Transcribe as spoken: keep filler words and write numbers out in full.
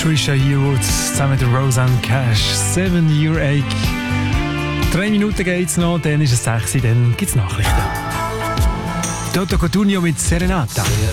Trisha Yearwood zusammen mit Roseanne Cash. Seven Year Ache. Drei Minuten geht's noch, dann ist es sechs, dann gibt's Nachrichten. Toto Cotugno mit Serenata.